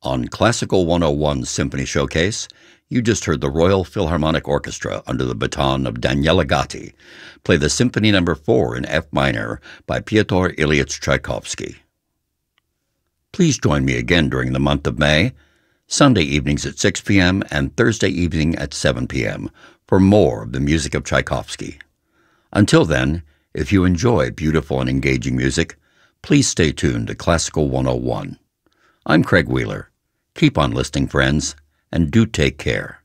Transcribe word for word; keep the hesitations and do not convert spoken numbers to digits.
On Classical one oh one Symphony Showcase, you just heard the Royal Philharmonic Orchestra under the baton of Daniela Gatti play the Symphony Number four in F minor by Pyotr Ilyich Tchaikovsky. Please join me again during the month of May, Sunday evenings at six p.m. and Thursday evening at seven p.m. for more of the music of Tchaikovsky. Until then, if you enjoy beautiful and engaging music, please stay tuned to Classical one oh one. I'm Craig Wheeler. Keep on listening, friends, and do take care.